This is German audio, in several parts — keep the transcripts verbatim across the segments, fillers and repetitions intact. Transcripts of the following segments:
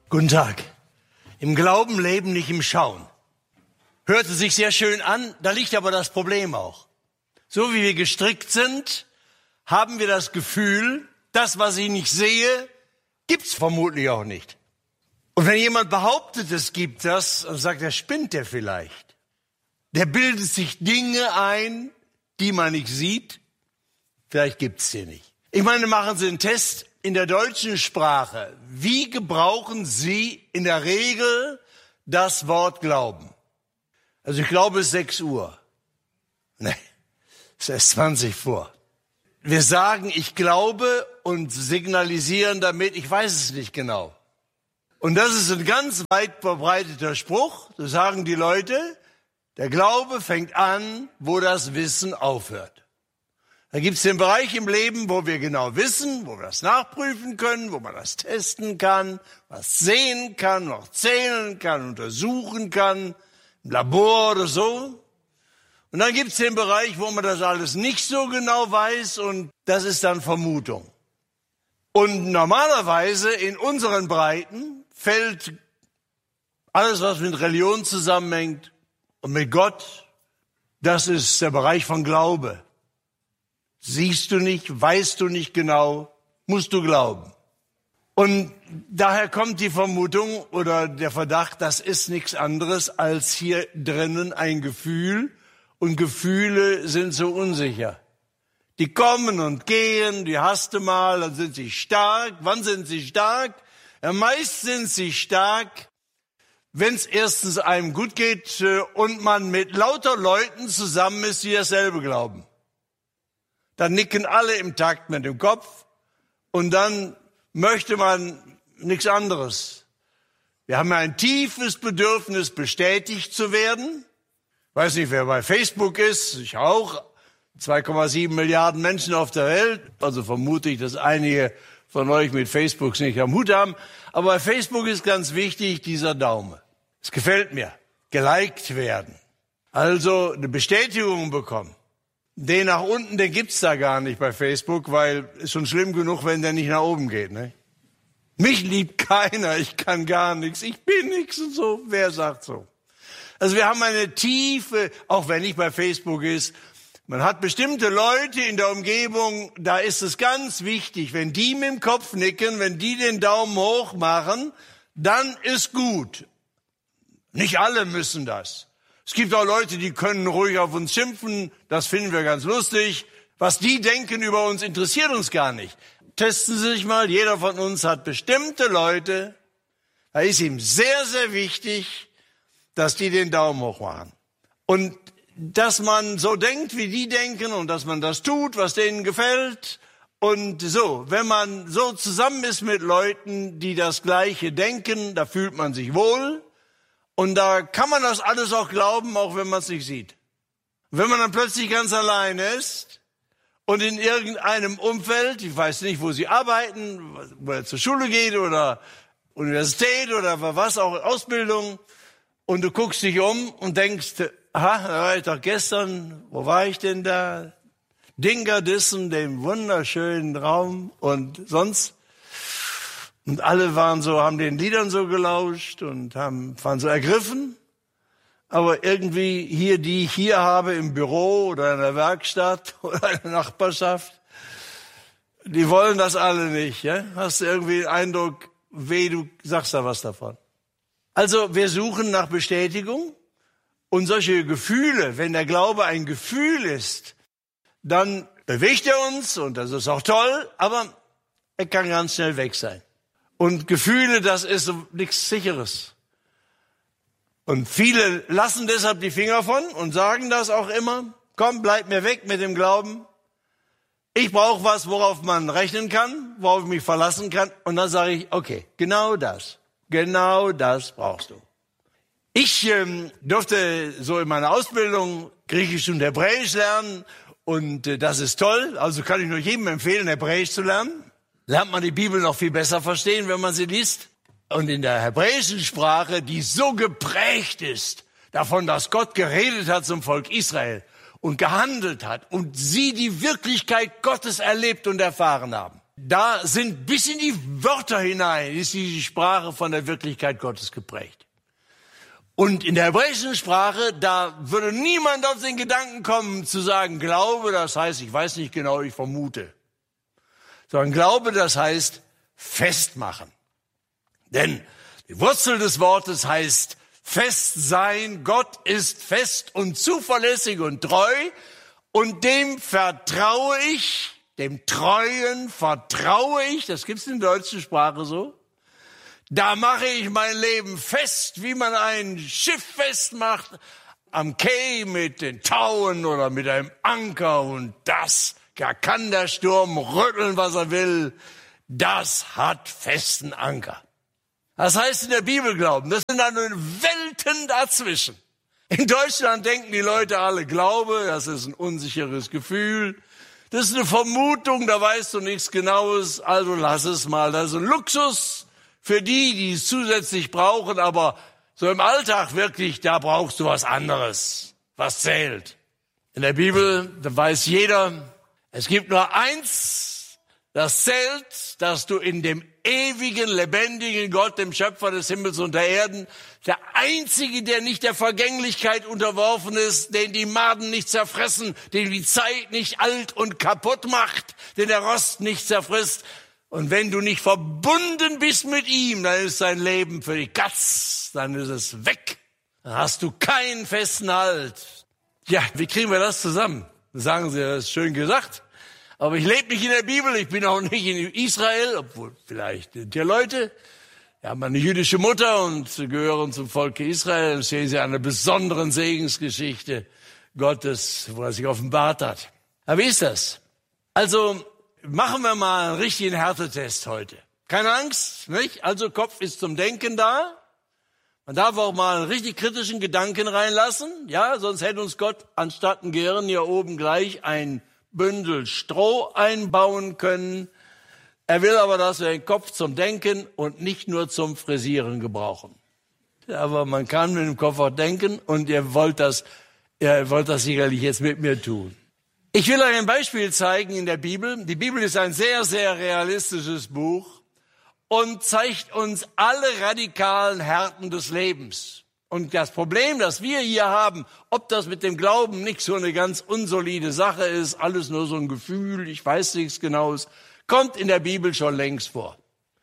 Guten Tag. Im Glauben leben, nicht im Schauen. Hörte sich sehr schön an, da liegt aber das Problem auch. So wie wir gestrickt sind, haben wir das Gefühl, das, was ich nicht sehe, gibt's vermutlich auch nicht. Und wenn jemand behauptet, es gibt das, und sagt, er spinnt der vielleicht. Der bildet sich Dinge ein, die man nicht sieht. Vielleicht gibt's sie nicht. Ich meine, machen Sie einen Test in der deutschen Sprache. Wie gebrauchen Sie in der Regel das Wort Glauben? Also ich glaube, es ist sechs Uhr. Nee, es ist erst zwanzig vor. Wir sagen, ich glaube und signalisieren damit, ich weiß es nicht genau. Und das ist ein ganz weit verbreiteter Spruch. Das sagen die Leute. Der Glaube fängt an, wo das Wissen aufhört. Da gibt es den Bereich im Leben, wo wir genau wissen, wo wir das nachprüfen können, wo man das testen kann, was sehen kann, noch zählen kann, untersuchen kann, im Labor oder so. Und dann gibt es den Bereich, wo man das alles nicht so genau weiß und das ist dann Vermutung. Und normalerweise in unseren Breiten fällt alles, was mit Religion zusammenhängt und mit Gott, das ist der Bereich von Glaube. Siehst du nicht, weißt du nicht genau, musst du glauben. Und daher kommt die Vermutung oder der Verdacht, das ist nichts anderes als hier drinnen ein Gefühl. Und Gefühle sind so unsicher. Die kommen und gehen, die hast du mal, dann sind sie stark. Wann sind sie stark? Ja, meist sind sie stark, wenn es erstens einem gut geht und man mit lauter Leuten zusammen ist, die dasselbe glauben. Dann nicken alle im Takt mit dem Kopf und dann möchte man nichts anderes. Wir haben ja ein tiefes Bedürfnis, bestätigt zu werden. Ich weiß nicht, wer bei Facebook ist, ich auch. zwei Komma sieben Milliarden Menschen auf der Welt. Also vermute ich, dass einige von euch mit Facebook nicht am Hut haben. Aber bei Facebook ist ganz wichtig dieser Daumen. Es gefällt mir. Geliked werden. Also eine Bestätigung bekommen. Den nach unten, den gibt's da gar nicht bei Facebook, weil ist schon schlimm genug, wenn der nicht nach oben geht. Ne? Mich liebt keiner, ich kann gar nichts, ich bin nichts und so. Wer sagt so? Also wir haben eine tiefe, auch wenn nicht bei Facebook ist, man hat bestimmte Leute in der Umgebung, da ist es ganz wichtig, wenn die mit dem Kopf nicken, wenn die den Daumen hoch machen, dann ist gut. Nicht alle müssen das. Es gibt auch Leute, die können ruhig auf uns schimpfen, das finden wir ganz lustig. Was die denken über uns, interessiert uns gar nicht. Testen Sie sich mal, jeder von uns hat bestimmte Leute, da ist ihm sehr, sehr wichtig, dass die den Daumen hoch machen. Und dass man so denkt, wie die denken und dass man das tut, was denen gefällt. Und so, wenn man so zusammen ist mit Leuten, die das Gleiche denken, da fühlt man sich wohl. Und da kann man das alles auch glauben, auch wenn man es nicht sieht. Und wenn man dann plötzlich ganz alleine ist und in irgendeinem Umfeld, ich weiß nicht, wo sie arbeiten, wo er zur Schule geht oder Universität oder was auch, Ausbildung, und du guckst dich um und denkst, aha, da war ich doch gestern, wo war ich denn da? Dingerdissen, dem wunderschönen Raum und sonst. Und alle waren so, haben den Liedern so gelauscht und haben, waren so ergriffen. Aber irgendwie hier, die ich hier habe im Büro oder in der Werkstatt oder in der Nachbarschaft, die wollen das alle nicht. Ja? Hast du irgendwie den Eindruck, weh, du sagst da was davon. Also wir suchen nach Bestätigung und solche Gefühle, wenn der Glaube ein Gefühl ist, dann bewegt er uns und das ist auch toll, aber er kann ganz schnell weg sein. Und Gefühle, das ist so nichts Sicheres. Und viele lassen deshalb die Finger von und sagen das auch immer. Komm, bleib mir weg mit dem Glauben. Ich brauche was, worauf man rechnen kann, worauf ich mich verlassen kann. Und dann sage ich, okay, genau das. Genau das brauchst du. Ich ähm, durfte so in meiner Ausbildung Griechisch und Hebräisch lernen. Und äh, das ist toll. Also kann ich nur jedem empfehlen, Hebräisch zu lernen. Lernt man die Bibel noch viel besser verstehen, wenn man sie liest. Und in der hebräischen Sprache, die so geprägt ist davon, dass Gott geredet hat zum Volk Israel und gehandelt hat und sie die Wirklichkeit Gottes erlebt und erfahren haben. da sind bis in die Wörter hinein, ist die Sprache von der Wirklichkeit Gottes geprägt. Und in der hebräischen Sprache, da würde niemand auf den Gedanken kommen, zu sagen, Glaube, das heißt, ich weiß nicht genau, ich vermute. Sondern Glaube, das heißt, festmachen. Denn die Wurzel des Wortes heißt, fest sein. Gott ist fest und zuverlässig und treu. Und dem vertraue ich, dem Treuen vertraue ich, das gibt's in der deutschen Sprache so. Da mache ich mein Leben fest, wie man ein Schiff festmacht, am Quai mit den Tauen oder mit einem Anker. Und das, da kann der Sturm rütteln, was er will. Das hat festen Anker. Das heißt in der Bibel glauben, das sind dann Welten dazwischen. In Deutschland denken die Leute alle, Glaube, das ist ein unsicheres Gefühl. Das ist eine Vermutung, da weißt du nichts Genaues, also lass es mal. Das ist ein Luxus für die, die es zusätzlich brauchen, aber so im Alltag wirklich, da brauchst du was anderes, was zählt. In der Bibel, da weiß jeder, es gibt nur eins, das zählt, dass du in dem ewigen, lebendigen Gott, dem Schöpfer des Himmels und der Erden, der Einzige, der nicht der Vergänglichkeit unterworfen ist, den die Maden nicht zerfressen, den die Zeit nicht alt und kaputt macht, den der Rost nicht zerfrisst. Und wenn du nicht verbunden bist mit ihm, dann ist dein Leben für die Katz, dann ist es weg. Dann hast du keinen festen Halt. Ja, wie kriegen wir das zusammen? Sagen Sie, das ist schön gesagt. Aber ich lebe nicht in der Bibel, ich bin auch nicht in Israel, obwohl vielleicht sind hier Leute. Wir haben eine jüdische Mutter und gehören zum Volke Israel. Und sehen Sie eine besonderen Segensgeschichte Gottes, wo er sich offenbart hat. Aber wie ist das? Also machen wir mal einen richtigen Härtetest heute. Keine Angst, nicht? Also Kopf ist zum Denken da. Man darf auch mal einen richtig kritischen Gedanken reinlassen. Ja, sonst hätte uns Gott anstatt ein Gehirn hier oben gleich ein Bündel Stroh einbauen können. Er will aber, dass wir den Kopf zum Denken und nicht nur zum Frisieren gebrauchen. Aber man kann mit dem Kopf auch denken und ihr wollt das, ihr wollt das sicherlich jetzt mit mir tun. Ich will euch ein Beispiel zeigen in der Bibel. Die Bibel ist ein sehr, sehr realistisches Buch und zeigt uns alle radikalen Härten des Lebens. Und das Problem, das wir hier haben, ob das mit dem Glauben nicht so eine ganz unsolide Sache ist, alles nur so ein Gefühl, ich weiß nichts Genaues, kommt in der Bibel schon längst vor.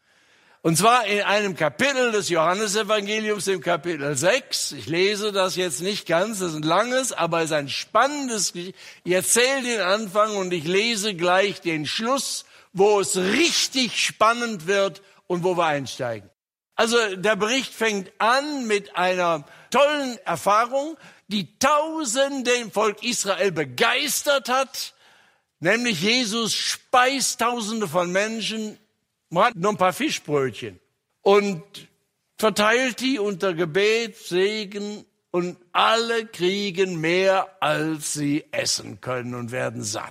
Und zwar in einem Kapitel des Johannesevangeliums, im Kapitel sechs. Ich lese das jetzt nicht ganz, das ist ein langes, aber es ist ein spannendes. Ich erzähle den Anfang und ich lese gleich den Schluss, wo es richtig spannend wird und wo wir einsteigen. Also der Bericht fängt an mit einer tollen Erfahrung, die Tausende im Volk Israel begeistert hat, nämlich Jesus speist Tausende von Menschen, man hat nur ein paar Fischbrötchen und verteilt die unter Gebet, Segen und alle kriegen mehr, als sie essen können und werden satt.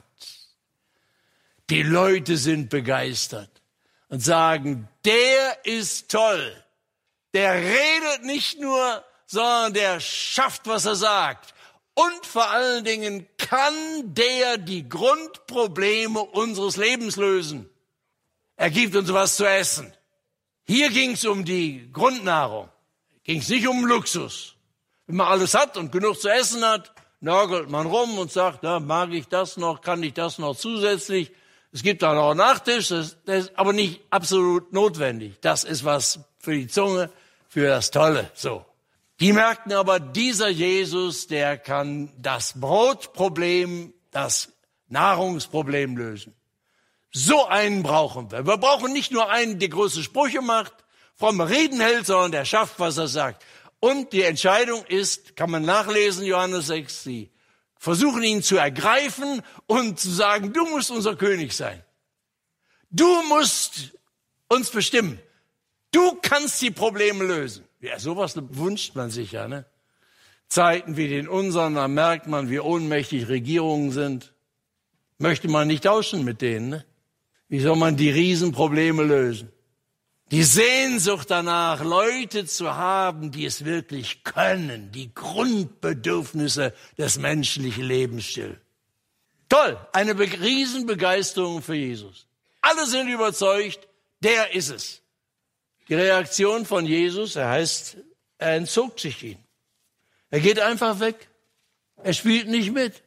Die Leute sind begeistert und sagen, der ist toll. Der redet nicht nur, sondern der schafft, was er sagt. Und vor allen Dingen kann der die Grundprobleme unseres Lebens lösen. Er gibt uns was zu essen. Hier ging es um die Grundnahrung. Ging es nicht um Luxus. Wenn man alles hat und genug zu essen hat, nörgelt man rum und sagt, ja, mag ich das noch, kann ich das noch zusätzlich. Es gibt auch noch einen Nachtisch, das, das ist aber nicht absolut notwendig. Das ist was für die Zunge, für das Tolle. So. Die merkten aber, dieser Jesus, der kann das Brotproblem, das Nahrungsproblem lösen. So einen brauchen wir. Wir brauchen nicht nur einen, der große Sprüche macht, fromme Reden hält, sondern der schafft, was er sagt. Und die Entscheidung ist, kann man nachlesen, Johannes sechs, sie versuchen ihn zu ergreifen und zu sagen, du musst unser König sein. Du musst uns bestimmen. Du kannst die Probleme lösen. Ja, sowas wünscht man sich ja, ne? Zeiten wie den unseren, da merkt man, wie ohnmächtig Regierungen sind. Möchte man nicht tauschen mit denen, ne? Wie soll man die Riesenprobleme lösen? Die Sehnsucht danach, Leute zu haben, die es wirklich können, die Grundbedürfnisse des menschlichen Lebens stillen. Toll, eine Be- Riesenbegeisterung für Jesus. Alle sind überzeugt, der ist es. Die Reaktion von Jesus, er heißt, er entzog sich ihnen. Er geht einfach weg. Er spielt nicht mit.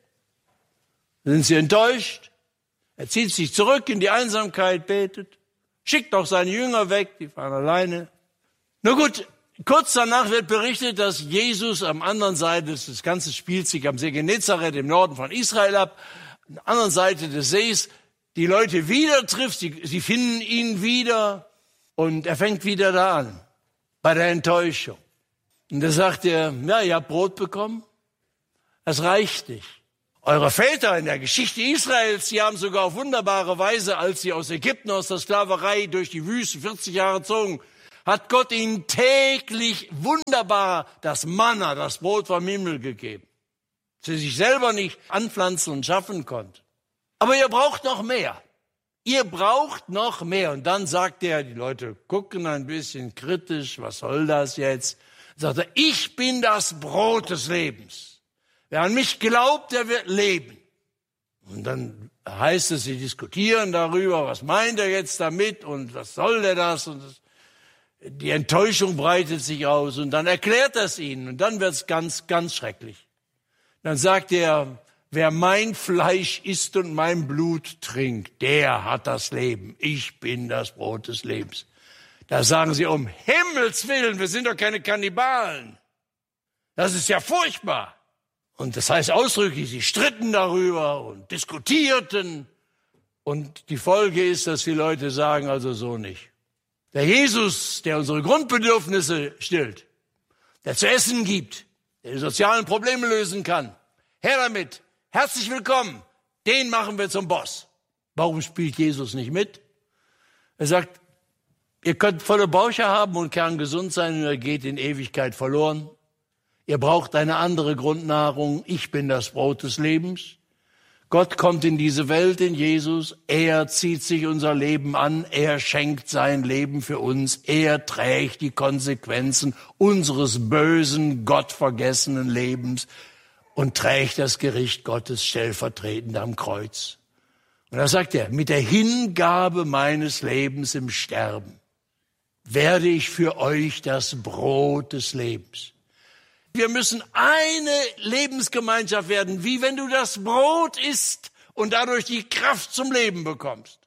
Sind sie enttäuscht? Er zieht sich zurück in die Einsamkeit, betet, schickt auch seine Jünger weg, die fahren alleine. Nur gut, kurz danach wird berichtet, dass Jesus am anderen Seite, das ganze spielt sich am See Genezareth im Norden von Israel ab, an der anderen Seite des Sees, die Leute wieder trifft, sie, sie finden ihn wieder und er fängt wieder da an, bei der Enttäuschung. Und da sagt er, ja, ihr habt Brot bekommen, das reicht nicht. Eure Väter in der Geschichte Israels, die haben sogar auf wunderbare Weise, als sie aus Ägypten, aus der Sklaverei durch die Wüste vierzig Jahre zogen, hat Gott ihnen täglich wunderbar das Manna, das Brot vom Himmel gegeben. Sie sich selber nicht anpflanzen und schaffen konnten. Aber ihr braucht noch mehr. Ihr braucht noch mehr. Und dann sagt er, die Leute gucken ein bisschen kritisch, was soll das jetzt? Dann sagt er, ich bin das Brot des Lebens. Wer an mich glaubt, der wird leben. Und dann heißt es, sie diskutieren darüber, was meint er jetzt damit und was soll der das? Und das, die Enttäuschung breitet sich aus und dann erklärt er es ihnen und dann wird es ganz, ganz schrecklich. Dann sagt er, wer mein Fleisch isst und mein Blut trinkt, der hat das Leben. Ich bin das Brot des Lebens. Da sagen sie, um Himmels Willen, wir sind doch keine Kannibalen. Das ist ja furchtbar. Und das heißt ausdrücklich, sie stritten darüber und diskutierten. Und die Folge ist, dass die Leute sagen, also so nicht. Der Jesus, der unsere Grundbedürfnisse stillt, der zu essen gibt, der die sozialen Probleme lösen kann, her damit, herzlich willkommen, den machen wir zum Boss. Warum spielt Jesus nicht mit? Er sagt, ihr könnt volle Bauche haben und kerngesund sein und ihr geht in Ewigkeit verloren. Ihr braucht eine andere Grundnahrung. Ich bin das Brot des Lebens. Gott kommt in diese Welt in Jesus. Er zieht sich unser Leben an. Er schenkt sein Leben für uns. Er trägt die Konsequenzen unseres bösen, gottvergessenen Lebens und trägt das Gericht Gottes stellvertretend am Kreuz. Und da sagt er, mit der Hingabe meines Lebens im Sterben werde ich für euch das Brot des Lebens. Wir müssen eine Lebensgemeinschaft werden, wie wenn du das Brot isst und dadurch die Kraft zum Leben bekommst.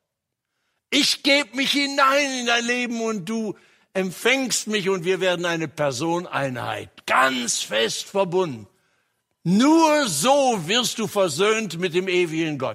Ich gebe mich hinein in dein Leben und du empfängst mich und wir werden eine Personeinheit, ganz fest verbunden. Nur so wirst du versöhnt mit dem ewigen Gott.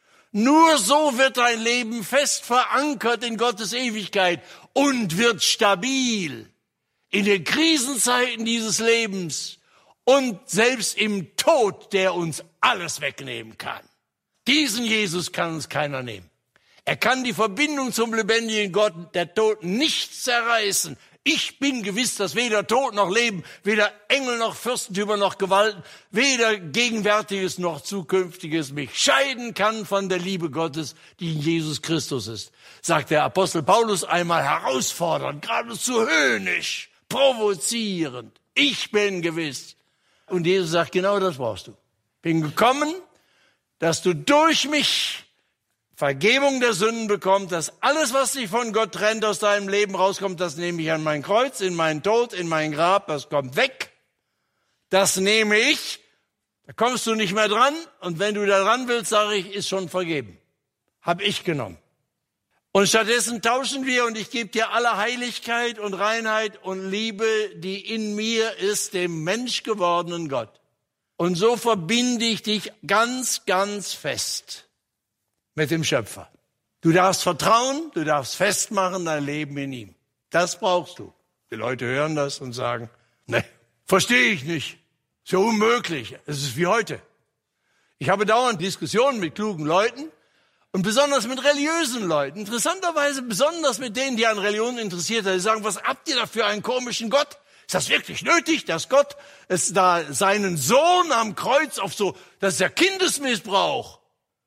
Nur so wird dein Leben fest verankert in Gottes Ewigkeit und wird stabil. In den Krisenzeiten dieses Lebens und selbst im Tod, der uns alles wegnehmen kann. Diesen Jesus kann uns keiner nehmen. Er kann die Verbindung zum lebendigen Gott, der Tod, nicht zerreißen. Ich bin gewiss, dass weder Tod noch Leben, weder Engel noch Fürstentümer noch Gewalten, weder Gegenwärtiges noch Zukünftiges mich scheiden kann von der Liebe Gottes, die in Jesus Christus ist. Sagt der Apostel Paulus einmal herausfordernd, geradezu höhnisch, provozierend. Ich bin gewiss. Und Jesus sagt, genau das brauchst du. Bin gekommen, dass du durch mich Vergebung der Sünden bekommst, dass alles, was dich von Gott trennt, aus deinem Leben rauskommt, das nehme ich an mein Kreuz, in meinen Tod, in mein Grab, das kommt weg. Das nehme ich, da kommst du nicht mehr dran. Und wenn du da dran willst, sage ich, ist schon vergeben. Hab ich genommen. Und stattdessen tauschen wir und ich gebe dir alle Heiligkeit und Reinheit und Liebe, die in mir ist, dem menschgewordenen Gott. Und so verbinde ich dich ganz, ganz fest mit dem Schöpfer. Du darfst vertrauen, du darfst festmachen dein Leben in ihm. Das brauchst du. Die Leute hören das und sagen, ne, verstehe ich nicht. Ist ja unmöglich. Es ist wie heute. Ich habe dauernd Diskussionen mit klugen Leuten. Und besonders mit religiösen Leuten, interessanterweise besonders mit denen, die an Religion interessiert sind, die sagen, was habt ihr da für einen komischen Gott? Ist das wirklich nötig, dass Gott es da seinen Sohn am Kreuz auf so, das ist ja Kindesmissbrauch,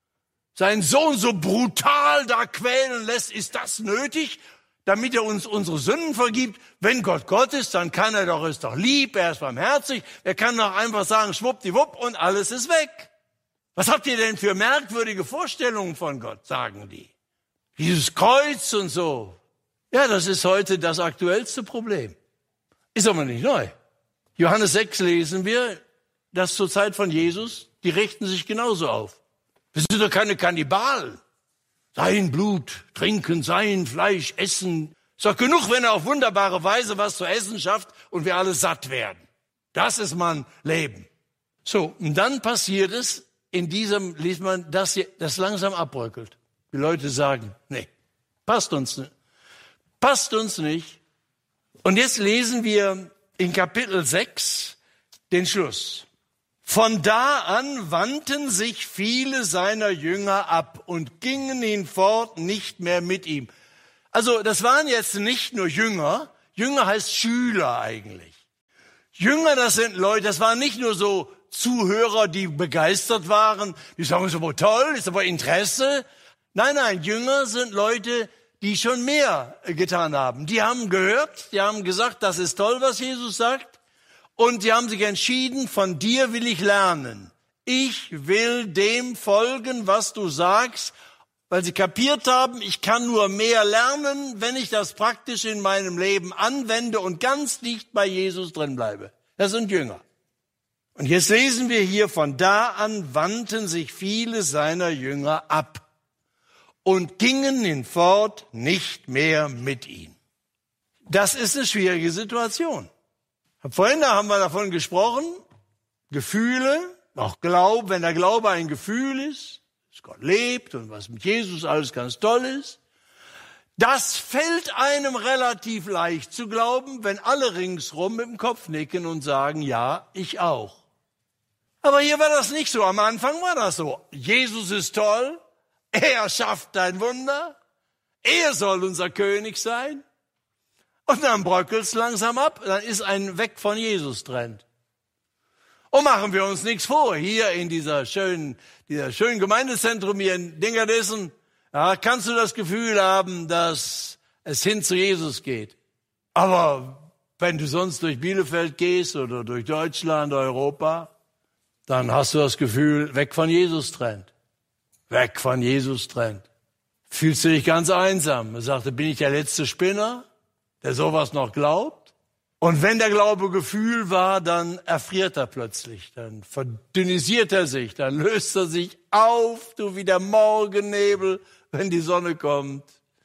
seinen Sohn so brutal da quälen lässt, ist das nötig, damit er uns unsere Sünden vergibt? Wenn Gott Gott ist, dann kann er doch, ist doch lieb, er ist barmherzig, er kann doch einfach sagen, schwuppdiwupp und alles ist weg. Was habt ihr denn für merkwürdige Vorstellungen von Gott, sagen die. Dieses Kreuz und so. Ja, das ist heute das aktuellste Problem. Ist aber nicht neu. Johannes sechs lesen wir, dass zur Zeit von Jesus, die richten sich genauso auf. Wir sind doch keine Kannibalen. Sein Blut trinken, sein Fleisch essen. Ist doch genug, wenn er auf wunderbare Weise was zu essen schafft und wir alle satt werden. Das ist mein Leben. So, und dann passiert es, in diesem liest man, dass das langsam abbröckelt. Die Leute sagen, nee, passt uns nicht. Passt uns nicht. Und jetzt lesen wir in Kapitel sechs den Schluss. Von da an wandten sich viele seiner Jünger ab und gingen hinfort nicht mehr mit ihm. Also das waren jetzt nicht nur Jünger. Jünger heißt Schüler eigentlich. Jünger, das sind Leute, das waren nicht nur so Zuhörer, die begeistert waren. Die sagen, ist aber toll, ist aber Interesse. Nein, nein, Jünger sind Leute, die schon mehr getan haben. Die haben gehört, die haben gesagt, das ist toll, was Jesus sagt. Und die haben sich entschieden, von dir will ich lernen. Ich will dem folgen, was du sagst, weil sie kapiert haben, ich kann nur mehr lernen, wenn ich das praktisch in meinem Leben anwende und ganz dicht bei Jesus drin bleibe. Das sind Jünger. Und jetzt lesen wir hier, von da an wandten sich viele seiner Jünger ab und gingen hinfort nicht mehr mit ihm. Das ist eine schwierige Situation. Vorhin haben wir davon gesprochen, Gefühle, auch Glaube, wenn der Glaube ein Gefühl ist, dass Gott lebt und was mit Jesus alles ganz toll ist, das fällt einem relativ leicht zu glauben, wenn alle ringsrum mit dem Kopf nicken und sagen, ja, ich auch. Aber hier war das nicht so. Am Anfang war das so. Jesus ist toll. Er schafft ein Wunder. Er soll unser König sein. Und dann bröckelt es langsam ab. Dann ist ein Weg von Jesus-Trend. Und machen wir uns nichts vor. Hier in dieser schönen, dieser schönen Gemeindezentrum hier in Dingerdissen, ja, kannst du das Gefühl haben, dass es hin zu Jesus geht. Aber wenn du sonst durch Bielefeld gehst oder durch Deutschland, Europa, dann hast du das Gefühl, weg von Jesus-Trend. Weg von Jesus-Trend. Fühlst du dich ganz einsam. Er sagte, bin ich der letzte Spinner, der sowas noch glaubt? Und wenn der Glaube Gefühl war, dann erfriert er plötzlich. Dann verdünnisiert er sich, dann löst er sich auf, du wie der Morgennebel, wenn die Sonne kommt.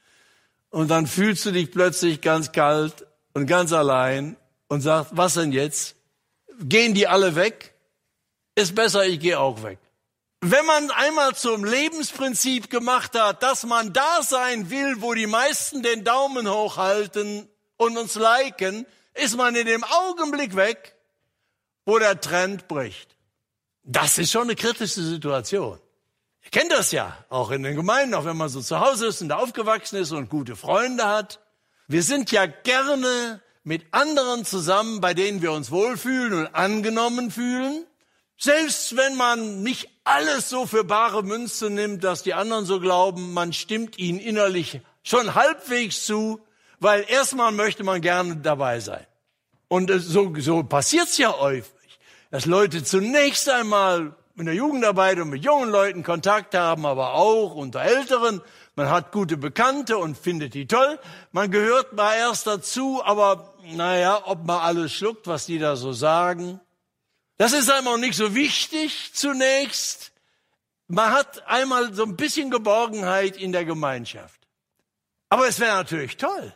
Und dann fühlst du dich plötzlich ganz kalt und ganz allein und sagst, was denn jetzt? Gehen die alle weg? Ist besser, ich gehe auch weg. Wenn man einmal zum Lebensprinzip gemacht hat, dass man da sein will, wo die meisten den Daumen hochhalten und uns liken, ist man in dem Augenblick weg, wo der Trend bricht. Das ist schon eine kritische Situation. Ihr kennt das ja, auch in den Gemeinden, auch wenn man so zu Hause ist und da aufgewachsen ist und gute Freunde hat. Wir sind ja gerne mit anderen zusammen, bei denen wir uns wohlfühlen und angenommen fühlen. Selbst wenn man nicht alles so für bare Münze nimmt, dass die anderen so glauben, man stimmt ihnen innerlich schon halbwegs zu, weil erstmal möchte man gerne dabei sein. Und so, so passiert's ja häufig, dass Leute zunächst einmal in der Jugendarbeit und mit jungen Leuten Kontakt haben, aber auch unter Älteren. Man hat gute Bekannte und findet die toll. Man gehört mal erst dazu, aber naja, ob man alles schluckt, was die da so sagen, das ist einem auch nicht so wichtig zunächst. Man hat einmal so ein bisschen Geborgenheit in der Gemeinschaft. Aber es wäre natürlich toll,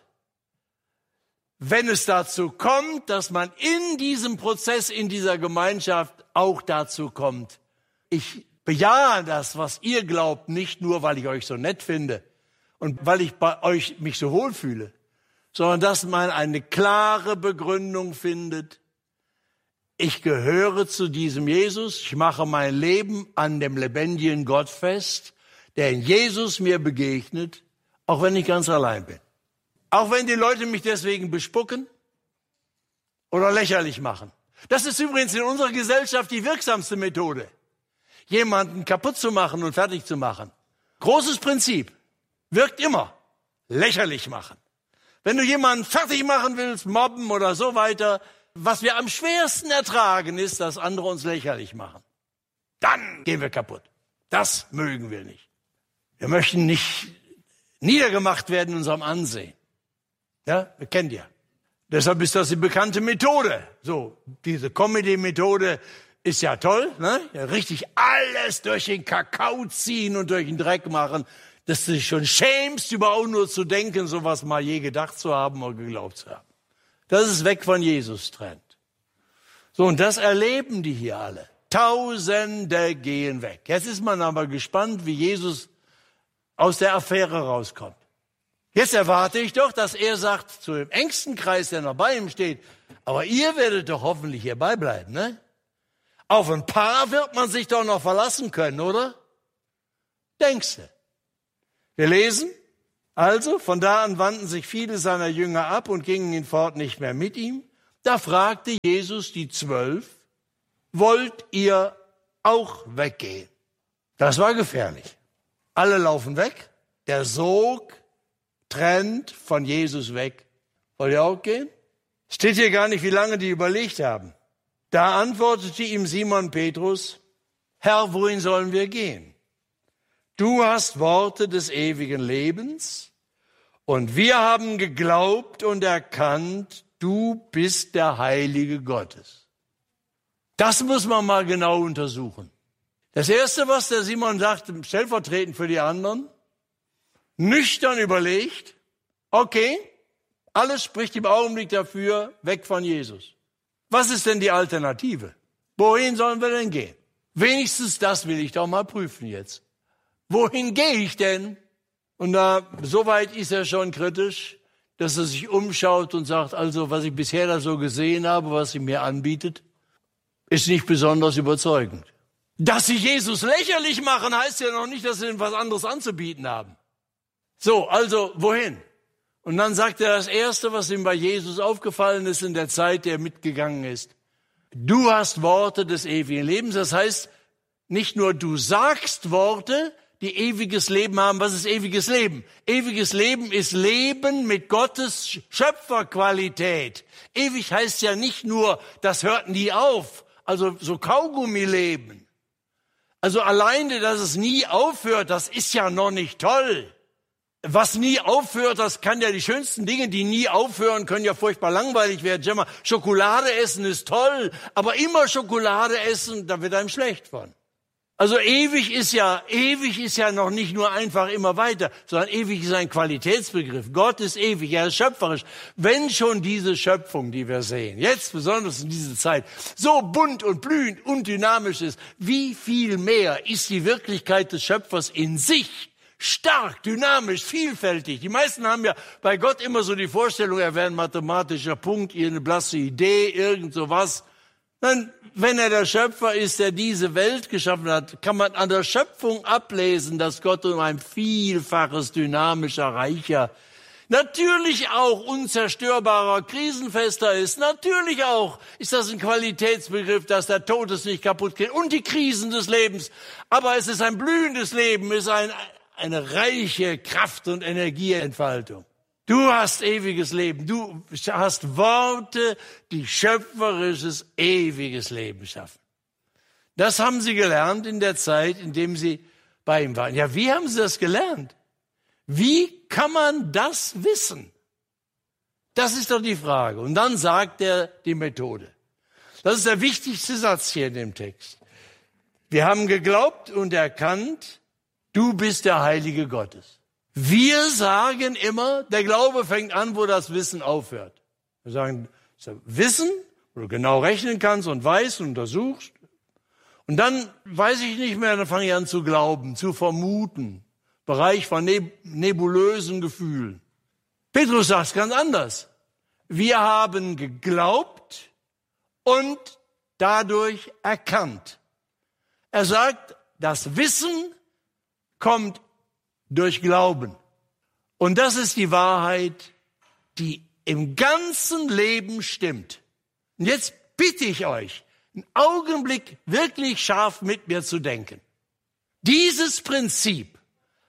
wenn es dazu kommt, dass man in diesem Prozess, in dieser Gemeinschaft auch dazu kommt. Ich bejahe das, was ihr glaubt, nicht nur, weil ich euch so nett finde und weil ich bei euch mich so wohlfühle, sondern dass man eine klare Begründung findet. Ich gehöre zu diesem Jesus, ich mache mein Leben an dem lebendigen Gott fest, der in Jesus mir begegnet, auch wenn ich ganz allein bin. Auch wenn die Leute mich deswegen bespucken oder lächerlich machen. Das ist übrigens in unserer Gesellschaft die wirksamste Methode, jemanden kaputt zu machen und fertig zu machen. Großes Prinzip, wirkt immer, lächerlich machen. Wenn du jemanden fertig machen willst, mobben oder so weiter, was wir am schwersten ertragen, ist, dass andere uns lächerlich machen. Dann gehen wir kaputt. Das mögen wir nicht. Wir möchten nicht niedergemacht werden in unserem Ansehen. Ja, wir kennen die ja. Deshalb ist das die bekannte Methode. So, diese Comedy-Methode ist ja toll, ne? Ja, richtig alles durch den Kakao ziehen und durch den Dreck machen, dass du dich schon schämst, überhaupt nur zu denken, sowas mal je gedacht zu haben oder geglaubt zu haben. Das ist weg von Jesus-Trend. So, und das erleben die hier alle. Tausende gehen weg. Jetzt ist man aber gespannt, wie Jesus aus der Affäre rauskommt. Jetzt erwarte ich doch, dass er sagt zu dem engsten Kreis, der noch bei ihm steht, aber ihr werdet doch hoffentlich hierbei bleiben, ne? Auf ein paar wird man sich doch noch verlassen können, oder? Denkst du? Wir lesen, also von da an wandten sich viele seiner Jünger ab und gingen hinfort nicht mehr mit ihm. Da fragte Jesus die Zwölf, wollt ihr auch weggehen? Das war gefährlich. Alle laufen weg, der Sog trennt von Jesus weg. Wollt ihr auch gehen? Steht hier gar nicht, wie lange die überlegt haben. Da antwortete ihm Simon Petrus, Herr, wohin sollen wir gehen? Du hast Worte des ewigen Lebens und wir haben geglaubt und erkannt, du bist der Heilige Gottes. Das muss man mal genau untersuchen. Das Erste, was der Simon sagt, stellvertretend für die anderen, nüchtern überlegt, okay, alles spricht im Augenblick dafür, weg von Jesus. Was ist denn die Alternative? Wohin sollen wir denn gehen? Wenigstens das will ich doch mal prüfen jetzt. Wohin gehe ich denn? Und da, soweit ist er schon kritisch, dass er sich umschaut und sagt, also was ich bisher da so gesehen habe, was sie mir anbietet, ist nicht besonders überzeugend. Dass sie Jesus lächerlich machen, heißt ja noch nicht, dass sie ihnen was anderes anzubieten haben. So, also wohin? Und dann sagt er das Erste, was ihm bei Jesus aufgefallen ist in der Zeit, der mitgegangen ist. Du hast Worte des ewigen Lebens. Das heißt, nicht nur du sagst Worte, die ewiges Leben haben. Was ist ewiges Leben? Ewiges Leben ist Leben mit Gottes Schöpferqualität. Ewig heißt ja nicht nur, das hört nie auf. Also so Kaugummi-Leben. Also alleine, dass es nie aufhört, das ist ja noch nicht toll. Was nie aufhört, das kann ja die schönsten Dinge, die nie aufhören, können ja furchtbar langweilig werden. Schokolade essen ist toll, aber immer Schokolade essen, da wird einem schlecht von. Also ewig ist ja, ewig ist ja noch nicht nur einfach immer weiter, sondern ewig ist ein Qualitätsbegriff. Gott ist ewig, er ist schöpferisch. Wenn schon diese Schöpfung, die wir sehen, jetzt besonders in dieser Zeit, so bunt und blühend und dynamisch ist, wie viel mehr ist die Wirklichkeit des Schöpfers in sich? Stark, dynamisch, vielfältig. Die meisten haben ja bei Gott immer so die Vorstellung, er wäre ein mathematischer Punkt, eine blasse Idee, irgend sowas. Dann, wenn er der Schöpfer ist, der diese Welt geschaffen hat, kann man an der Schöpfung ablesen, dass Gott um ein Vielfaches dynamischer, reicher, natürlich auch unzerstörbarer, krisenfester ist. Natürlich auch ist das ein Qualitätsbegriff, dass der Tod es nicht kaputt geht und die Krisen des Lebens. Aber es ist ein blühendes Leben, es ist ein eine reiche Kraft- und Energieentfaltung. Du hast ewiges Leben. Du hast Worte, die schöpferisches, ewiges Leben schaffen. Das haben sie gelernt in der Zeit, in dem sie bei ihm waren. Ja, wie haben sie das gelernt? Wie kann man das wissen? Das ist doch die Frage. Und dann sagt er die Methode. Das ist der wichtigste Satz hier in dem Text. Wir haben geglaubt und erkannt, du bist der Heilige Gottes. Wir sagen immer, der Glaube fängt an, wo das Wissen aufhört. Wir sagen, Wissen, wo du genau rechnen kannst und weißt und untersuchst. Und dann weiß ich nicht mehr, dann fange ich an zu glauben, zu vermuten. Bereich von nebulösen Gefühlen. Petrus sagt es ganz anders. Wir haben geglaubt und dadurch erkannt. Er sagt, das Wissen kommt durch Glauben. Und das ist die Wahrheit, die im ganzen Leben stimmt. Und jetzt bitte ich euch, einen Augenblick wirklich scharf mit mir zu denken. Dieses Prinzip,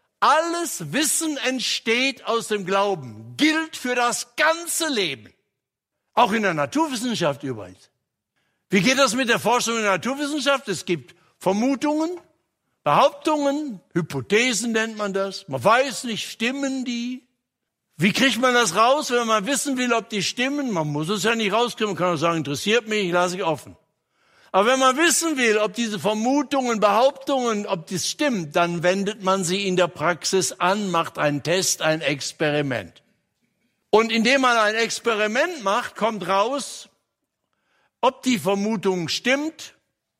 alles Wissen entsteht aus dem Glauben, gilt für das ganze Leben. Auch in der Naturwissenschaft übrigens. Wie geht das mit der Forschung in der Naturwissenschaft? Es gibt Vermutungen, Behauptungen, Hypothesen nennt man das. Man weiß nicht, stimmen die? Wie kriegt man das raus, wenn man wissen will, ob die stimmen? Man muss es ja nicht rauskriegen, man kann auch sagen, interessiert mich, lasse ich offen. Aber wenn man wissen will, ob diese Vermutungen, Behauptungen, ob das stimmt, dann wendet man sie in der Praxis an, macht einen Test, ein Experiment. Und indem man ein Experiment macht, kommt raus, ob die Vermutung stimmt,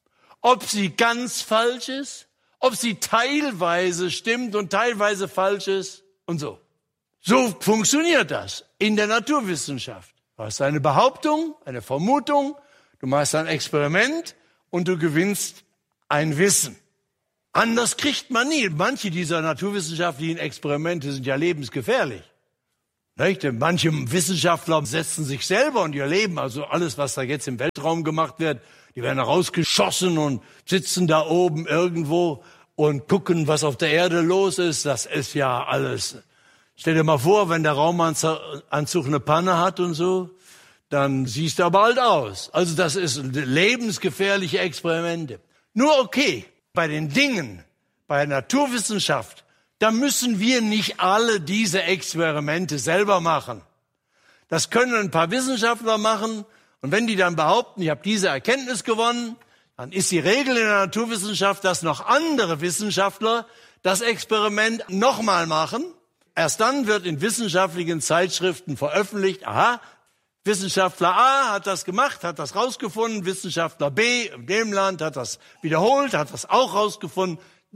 ob sie ganz falsch ist, ob sie teilweise stimmt und teilweise falsch ist und so. So funktioniert das in der Naturwissenschaft. Du hast eine Behauptung, eine Vermutung, du machst ein Experiment und du gewinnst ein Wissen. Anders kriegt man nie. Manche dieser naturwissenschaftlichen Experimente sind ja lebensgefährlich. Nicht? Manche Wissenschaftler setzen sich selber und ihr Leben, also alles, was da jetzt im Weltraum gemacht wird, die werden rausgeschossen und sitzen da oben irgendwo und gucken, was auf der Erde los ist. Das ist ja alles. Stell dir mal vor, wenn der Raumanzug eine Panne hat und so, dann siehst du aber alt aus. Also das ist lebensgefährliche Experimente. Nur okay, bei den Dingen, bei der Naturwissenschaft, da müssen wir nicht alle diese Experimente selber machen. Das können ein paar Wissenschaftler machen. Und wenn die dann behaupten, ich habe diese Erkenntnis gewonnen, dann ist die Regel in der Naturwissenschaft, dass noch andere Wissenschaftler das Experiment nochmal machen. Erst dann wird in wissenschaftlichen Zeitschriften veröffentlicht, aha, Wissenschaftler A hat das gemacht, hat das rausgefunden, Wissenschaftler B in dem Land hat das wiederholt, hat das auch rausgefunden.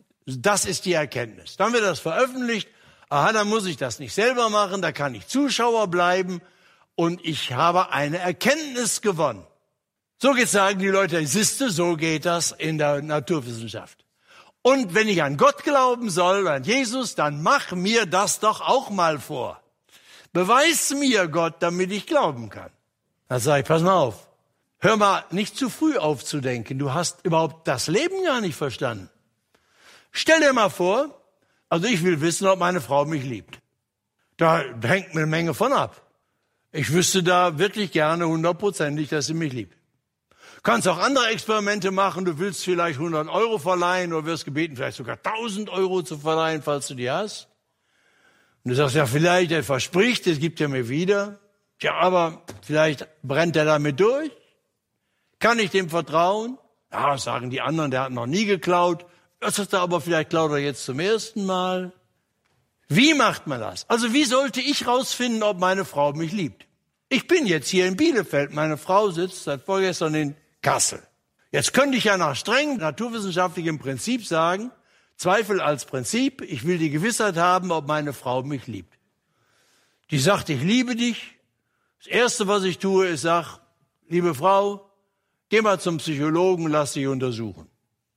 Das ist die Erkenntnis. Dann wird das veröffentlicht, aha, dann muss ich das nicht selber machen, da kann ich Zuschauer bleiben und ich habe eine Erkenntnis gewonnen. So geht's, sagen die Leute, siehste, so geht das in der Naturwissenschaft. Und wenn ich an Gott glauben soll, an Jesus, dann mach mir das doch auch mal vor. Beweis mir Gott, damit ich glauben kann. Dann sage ich, pass mal auf, hör mal nicht zu früh aufzudenken, du hast überhaupt das Leben gar nicht verstanden. Stell dir mal vor, also ich will wissen, ob meine Frau mich liebt. Da hängt mir eine Menge von ab. Ich wüsste da wirklich gerne hundertprozentig, dass sie mich liebt. Du kannst auch andere Experimente machen. Du willst vielleicht hundert Euro verleihen oder wirst gebeten, vielleicht sogar tausend Euro zu verleihen, falls du die hast. Und du sagst, ja, vielleicht, er verspricht, das gibt er mir wieder. Tja, aber vielleicht brennt er damit durch. Kann ich dem vertrauen? Ja, sagen die anderen, der hat noch nie geklaut. Das ist aber vielleicht klaut er jetzt zum ersten Mal. Wie macht man das? Also wie sollte ich rausfinden, ob meine Frau mich liebt? Ich bin jetzt hier in Bielefeld. Meine Frau sitzt seit vorgestern in Kassel. Jetzt könnte ich ja nach streng naturwissenschaftlichem Prinzip sagen, Zweifel als Prinzip, ich will die Gewissheit haben, ob meine Frau mich liebt. Die sagt, ich liebe dich. Das Erste, was ich tue, ist, sag, liebe Frau, geh mal zum Psychologen, lass dich untersuchen.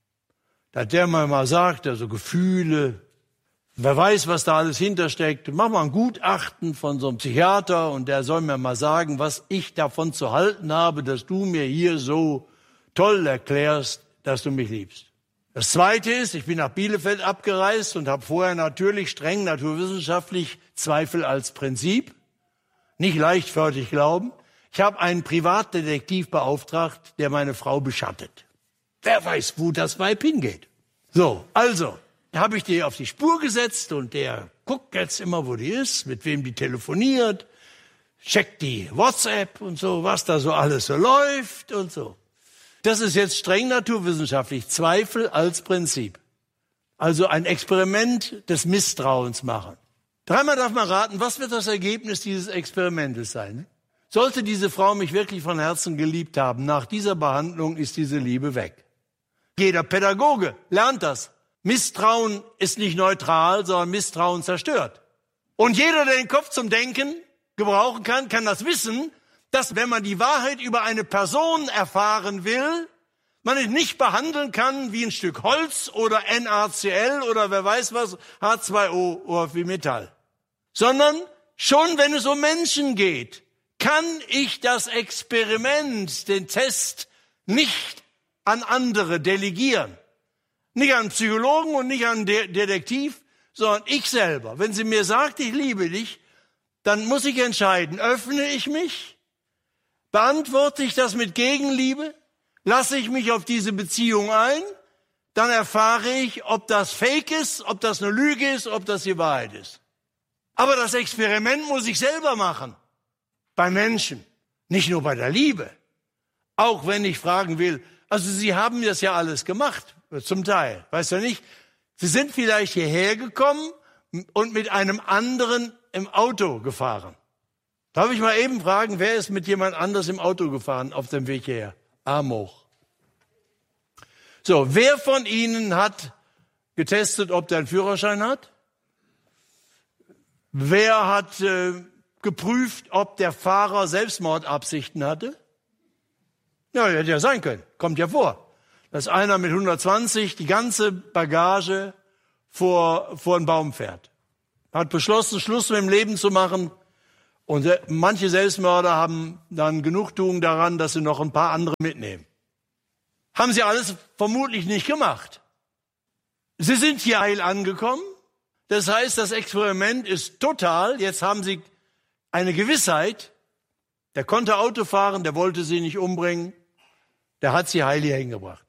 Dass der mir mal sagt, also Gefühle, wer weiß, was da alles hintersteckt, mach mal ein Gutachten von so einem Psychiater und der soll mir mal sagen, was ich davon zu halten habe, dass du mir hier so toll erklärst, dass du mich liebst. Das Zweite ist, ich bin nach Bielefeld abgereist und habe vorher natürlich streng naturwissenschaftlich Zweifel als Prinzip, nicht leichtfertig glauben. Ich habe einen Privatdetektiv beauftragt, der meine Frau beschattet. Wer weiß, wo das Weib hingeht. So, also, da habe ich die auf die Spur gesetzt und der guckt jetzt immer, wo die ist, mit wem die telefoniert, checkt die WhatsApp und so, was da so alles so läuft und so. Das ist jetzt streng naturwissenschaftlich, Zweifel als Prinzip. Also ein Experiment des Misstrauens machen. Dreimal darf man raten, was wird das Ergebnis dieses Experimentes sein? Sollte diese Frau mich wirklich von Herzen geliebt haben, nach dieser Behandlung ist diese Liebe weg. Jeder Pädagoge lernt das. Misstrauen ist nicht neutral, sondern Misstrauen zerstört. Und jeder, der den Kopf zum Denken gebrauchen kann, kann das wissen, dass wenn man die Wahrheit über eine Person erfahren will, man es nicht behandeln kann wie ein Stück Holz oder N A C L oder wer weiß was, H zwei O oder wie Metall. Sondern schon wenn es um Menschen geht, kann ich das Experiment, den Test nicht an andere delegieren. Nicht an einen Psychologen und nicht an einen De- Detektiv, sondern ich selber. Wenn sie mir sagt, ich liebe dich, dann muss ich entscheiden, öffne ich mich, beantworte ich das mit Gegenliebe, lasse ich mich auf diese Beziehung ein, dann erfahre ich, ob das Fake ist, ob das eine Lüge ist, ob das die Wahrheit ist. Aber das Experiment muss ich selber machen. Bei Menschen. Nicht nur bei der Liebe. Auch wenn ich fragen will, also Sie haben das ja alles gemacht, zum Teil. Weißt du nicht? Sie sind vielleicht hierher gekommen und mit einem anderen im Auto gefahren. Darf ich mal eben fragen, wer ist mit jemand anders im Auto gefahren auf dem Weg hierher? Arm hoch. So, wer von Ihnen hat getestet, ob der einen Führerschein hat? Wer hat äh, geprüft, ob der Fahrer Selbstmordabsichten hatte? Ja, hätte ja sein können. Kommt ja vor. Dass einer mit hundertzwanzig die ganze Bagage vor, vor einen Baum fährt. Hat beschlossen, Schluss mit dem Leben zu machen. Und manche Selbstmörder haben dann Genugtuung daran, dass sie noch ein paar andere mitnehmen. Haben sie alles vermutlich nicht gemacht. Sie sind hier heil angekommen. Das heißt, das Experiment ist total. Jetzt haben sie eine Gewissheit. Der konnte Auto fahren, der wollte sie nicht umbringen. Der hat sie heil hier hingebracht.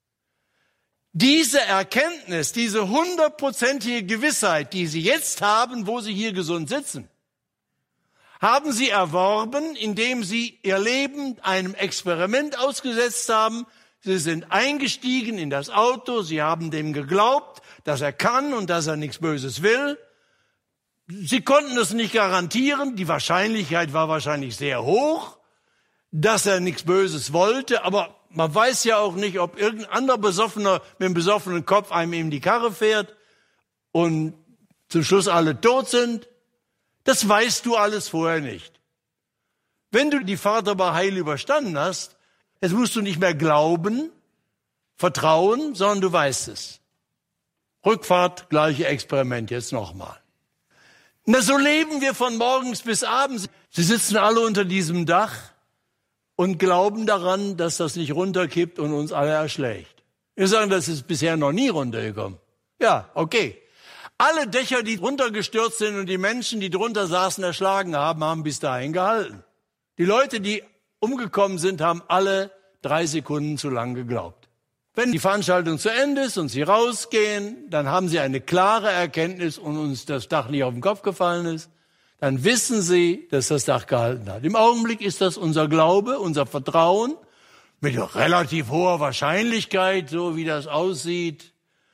Diese Erkenntnis, diese hundertprozentige Gewissheit, die sie jetzt haben, wo sie hier gesund sitzen, haben sie erworben, indem sie ihr Leben einem Experiment ausgesetzt haben. Sie sind eingestiegen in das Auto, sie haben dem geglaubt, dass er kann und dass er nichts Böses will. Sie konnten es nicht garantieren, die Wahrscheinlichkeit war wahrscheinlich sehr hoch, dass er nichts Böses wollte, aber man weiß ja auch nicht, ob irgendein anderer Besoffener mit einem besoffenen Kopf einem in die Karre fährt und zum Schluss alle tot sind. Das weißt du alles vorher nicht. Wenn du die Fahrt aber heil überstanden hast, jetzt musst du nicht mehr glauben, vertrauen, sondern du weißt es. Rückfahrt, gleiche Experiment, jetzt nochmal. Na, so leben wir von morgens bis abends. Sie sitzen alle unter diesem Dach und glauben daran, dass das nicht runterkippt und uns alle erschlägt. Wir sagen, das ist bisher noch nie runtergekommen. Ja, okay. Alle Dächer, die runtergestürzt sind und die Menschen, die drunter saßen, erschlagen haben, haben bis dahin gehalten. Die Leute, die umgekommen sind, haben alle drei Sekunden zu lang geglaubt. Wenn die Veranstaltung zu Ende ist und sie rausgehen, dann haben sie eine klare Erkenntnis und uns das Dach nicht auf den Kopf gefallen ist. Dann wissen sie, dass das Dach gehalten hat. Im Augenblick ist das unser Glaube, unser Vertrauen, mit relativ hoher Wahrscheinlichkeit, so wie das aussieht.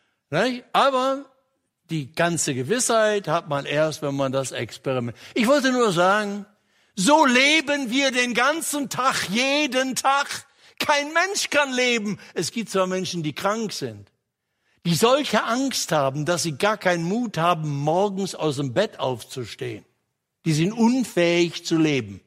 Aber die ganze Gewissheit hat man erst, wenn man das Experiment... Ich wollte nur sagen, so leben wir den ganzen Tag, jeden Tag. Kein Mensch kann leben. Es gibt zwar Menschen, die krank sind, die solche Angst haben, dass sie gar keinen Mut haben, morgens aus dem Bett aufzustehen. Die sind unfähig zu leben.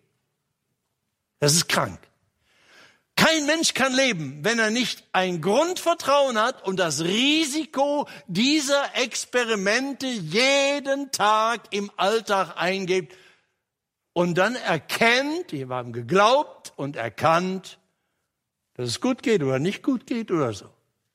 Das ist krank. Kein Mensch kann leben, wenn er nicht ein Grundvertrauen hat und das Risiko dieser Experimente jeden Tag im Alltag eingeht und dann erkennt, wir haben geglaubt und erkannt, dass es gut geht oder nicht gut geht oder so.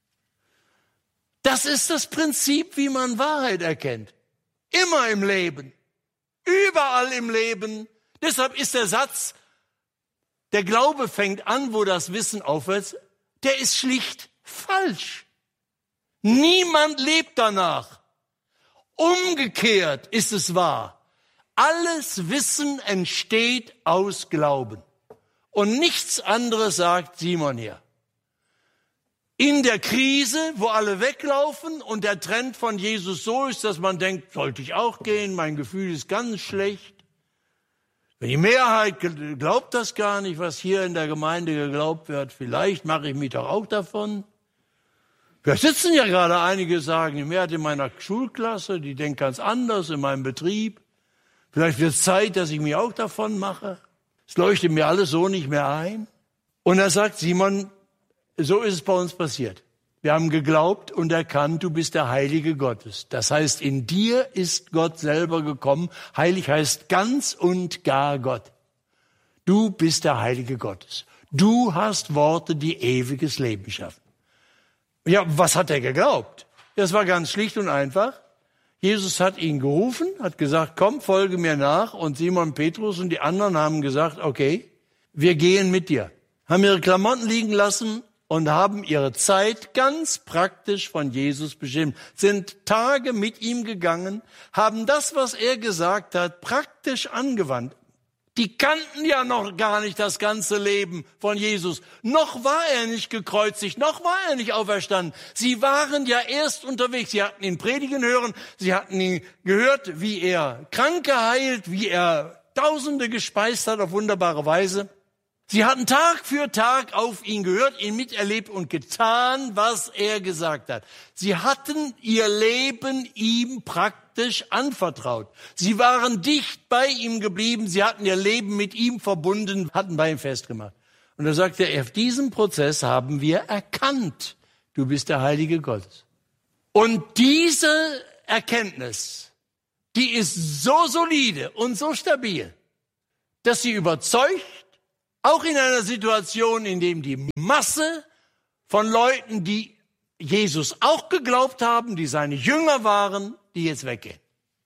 Das ist das Prinzip, wie man Wahrheit erkennt. Immer im Leben. Überall im Leben. Deshalb ist der Satz, der Glaube fängt an, wo das Wissen aufhört, der ist schlicht falsch. Niemand lebt danach. Umgekehrt ist es wahr. Alles Wissen entsteht aus Glauben. Und nichts anderes sagt Simon hier. In der Krise, wo alle weglaufen und der Trend von Jesus so ist, dass man denkt, sollte ich auch gehen, mein Gefühl ist ganz schlecht. Wenn die Mehrheit glaubt das gar nicht, was hier in der Gemeinde geglaubt wird, vielleicht mache ich mich doch auch davon. Wir sitzen ja gerade einige, sagen, die Mehrheit in meiner Schulklasse, die denkt ganz anders in meinem Betrieb. Vielleicht wird es Zeit, dass ich mich auch davon mache. Es leuchtet mir alles so nicht mehr ein. Und er sagt, Simon, so ist es bei uns passiert. Wir haben geglaubt und erkannt, du bist der Heilige Gottes. Das heißt, in dir ist Gott selber gekommen. Heilig heißt ganz und gar Gott. Du bist der Heilige Gottes. Du hast Worte, die ewiges Leben schaffen. Ja, was hat er geglaubt? Das war ganz schlicht und einfach. Jesus hat ihn gerufen, hat gesagt, komm, folge mir nach. Und Simon Petrus und die anderen haben gesagt, okay, wir gehen mit dir. Haben ihre Klamotten liegen lassen und haben ihre Zeit ganz praktisch von Jesus bestimmt, sind Tage mit ihm gegangen, haben das, was er gesagt hat, praktisch angewandt. Die kannten ja noch gar nicht das ganze Leben von Jesus. Noch war er nicht gekreuzigt, noch war er nicht auferstanden. Sie waren ja erst unterwegs. Sie hatten ihn predigen hören, sie hatten ihn gehört, wie er Kranke heilt, wie er Tausende gespeist hat auf wunderbare Weise. Sie hatten Tag für Tag auf ihn gehört, ihn miterlebt und getan, was er gesagt hat. Sie hatten ihr Leben ihm praktisch anvertraut. Sie waren dicht bei ihm geblieben, sie hatten ihr Leben mit ihm verbunden, hatten bei ihm festgemacht. Und da sagte er, auf diesem Prozess haben wir erkannt, du bist der Heilige Gottes. Und diese Erkenntnis, die ist so solide und so stabil, dass sie überzeugt, auch in einer Situation, in der die Masse von Leuten, die Jesus auch geglaubt haben, die seine Jünger waren, die jetzt weggehen.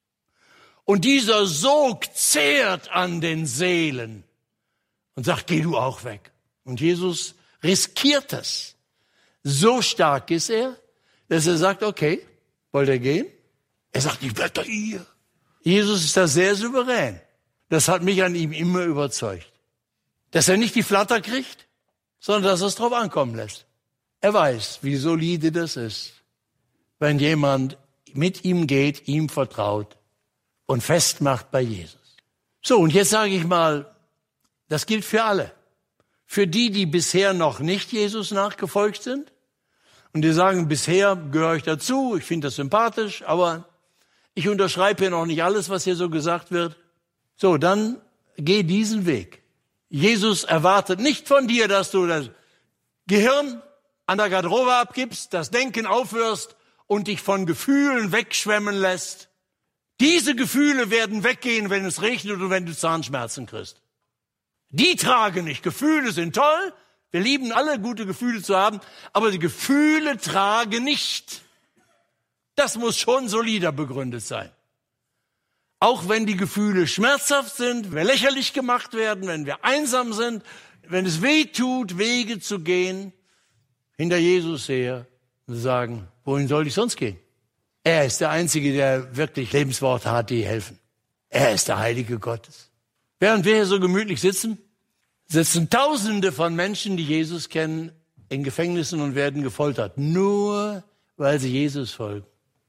Und dieser Sog zehrt an den Seelen und sagt, geh du auch weg. Und Jesus riskiert es. So stark ist er, dass er sagt, okay, wollt ihr gehen? Er sagt, ich bleib da hier. Jesus ist da sehr souverän. Das hat mich an ihm immer überzeugt. Dass er nicht die Flatter kriegt, sondern dass er es drauf ankommen lässt. Er weiß, wie solide das ist, wenn jemand mit ihm geht, ihm vertraut und festmacht bei Jesus. So, und jetzt sage ich mal, das gilt für alle. Für die, die bisher noch nicht Jesus nachgefolgt sind und die sagen, bisher gehöre ich dazu, ich finde das sympathisch, aber ich unterschreibe hier noch nicht alles, was hier so gesagt wird. So, dann geh diesen Weg. Jesus erwartet nicht von dir, dass du das Gehirn an der Garderobe abgibst, das Denken aufhörst und dich von Gefühlen wegschwemmen lässt. Diese Gefühle werden weggehen, wenn es regnet und wenn du Zahnschmerzen kriegst. Die tragen nicht. Gefühle sind toll. Wir lieben alle, gute Gefühle zu haben. Aber die Gefühle tragen nicht. Das muss schon solider begründet sein. Auch wenn die Gefühle schmerzhaft sind, wenn wir lächerlich gemacht werden, wenn wir einsam sind, wenn es weh tut, Wege zu gehen, hinter Jesus her und sagen, wohin soll ich sonst gehen? Er ist der Einzige, der wirklich Lebensworte hat, die helfen. Er ist der Heilige Gottes. Während wir hier so gemütlich sitzen, sitzen Tausende von Menschen, die Jesus kennen, in Gefängnissen und werden gefoltert, nur weil sie Jesus folgen.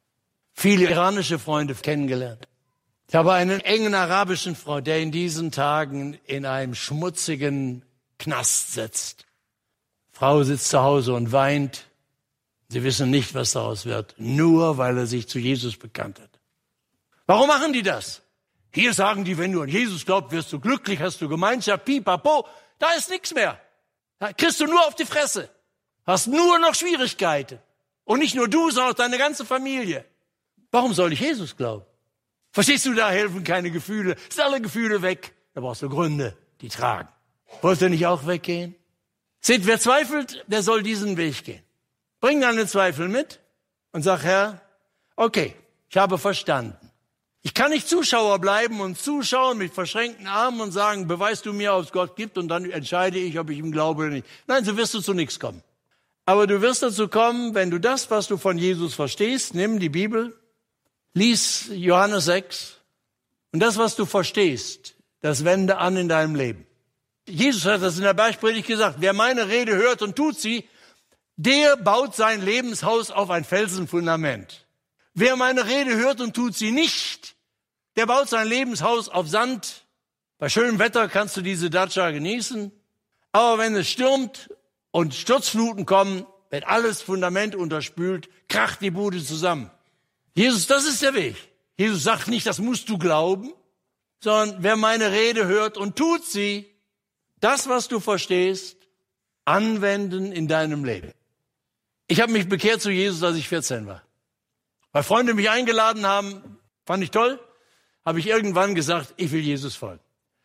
Viele iranische Freunde kennengelernt. Ich habe einen engen arabischen Freund, der in diesen Tagen in einem schmutzigen Knast sitzt. Frau sitzt zu Hause und weint. Sie wissen nicht, was daraus wird, nur weil er sich zu Jesus bekannt hat. Warum machen die das? Hier sagen die, wenn du an Jesus glaubst, wirst du glücklich, hast du Gemeinschaft, pipapo. Da ist nichts mehr. Da kriegst du nur auf die Fresse. Hast nur noch Schwierigkeiten. Und nicht nur du, sondern auch deine ganze Familie. Warum soll ich Jesus glauben? Verstehst du, da helfen keine Gefühle. Sind alle Gefühle weg. Da brauchst du Gründe, die tragen. Wollt ihr nicht auch weggehen? Seht, wer zweifelt, der soll diesen Weg gehen. Bring deine Zweifel mit und sag, Herr, okay, ich habe verstanden. Ich kann nicht Zuschauer bleiben und zuschauen mit verschränkten Armen und sagen, beweist du mir, ob es Gott gibt und dann entscheide ich, ob ich ihm glaube oder nicht. Nein, so wirst du zu nichts kommen. Aber du wirst dazu kommen, wenn du das, was du von Jesus verstehst, nimm die Bibel, lies Johannes sechs und das, was du verstehst, das wende an in deinem Leben. Jesus hat das in der Bergpredigt gesagt, wer meine Rede hört und tut sie, der baut sein Lebenshaus auf ein Felsenfundament. Wer meine Rede hört und tut sie nicht, der baut sein Lebenshaus auf Sand. Bei schönem Wetter kannst du diese Datscha genießen. Aber wenn es stürmt und Sturzfluten kommen, wird alles Fundament unterspült, kracht die Bude zusammen. Jesus, das ist der Weg. Jesus sagt nicht, das musst du glauben, sondern wer meine Rede hört und tut sie, das, was du verstehst, anwenden in deinem Leben. Ich habe mich bekehrt zu Jesus, als ich vierzehn war. Weil Freunde mich eingeladen haben, fand ich toll, habe ich irgendwann gesagt, ich will Jesus folgen.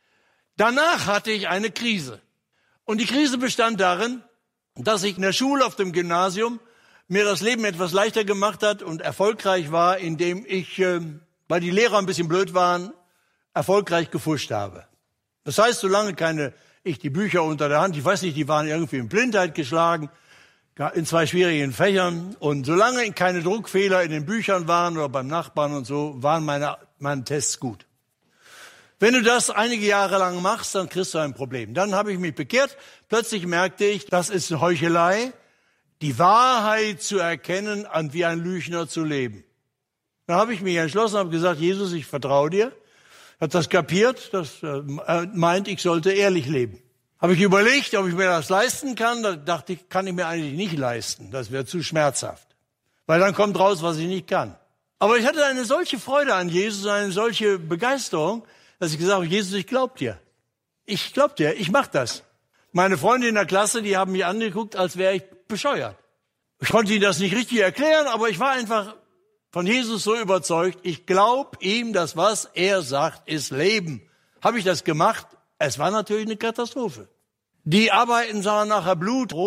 Danach hatte ich eine Krise. Und die Krise bestand darin, dass ich in der Schule auf dem Gymnasium mir das Leben etwas leichter gemacht hat und erfolgreich war, indem ich, äh, weil die Lehrer ein bisschen blöd waren, erfolgreich gefuscht habe. Das heißt, solange keine, ich die Bücher unter der Hand, ich weiß nicht, die waren irgendwie in Blindheit geschlagen, in zwei schwierigen Fächern. Und solange keine Druckfehler in den Büchern waren oder beim Nachbarn und so, waren meine, meine Tests gut. Wenn du das einige Jahre lang machst, dann kriegst du ein Problem. Dann habe ich mich bekehrt. Plötzlich merkte ich, das ist eine Heuchelei, die Wahrheit zu erkennen und wie ein Lügner zu leben. Dann habe ich mich entschlossen, habe gesagt, Jesus, ich vertraue dir. Hat das kapiert, das äh, meint, ich sollte ehrlich leben. Habe ich überlegt, ob ich mir das leisten kann. Da dachte ich, kann ich mir eigentlich nicht leisten. Das wäre zu schmerzhaft. Weil dann kommt raus, was ich nicht kann. Aber ich hatte eine solche Freude an Jesus, eine solche Begeisterung, dass ich gesagt habe, Jesus, ich glaub dir. Ich glaub dir, ich mach das. Meine Freunde in der Klasse, die haben mich angeguckt, als wäre ich bescheuert. Ich konnte ihnen das nicht richtig erklären, aber ich war einfach von Jesus so überzeugt, ich glaub ihm, dass was er sagt, ist Leben. Habe ich das gemacht? Es war natürlich eine Katastrophe. Die Arbeiten sahen nachher Blut.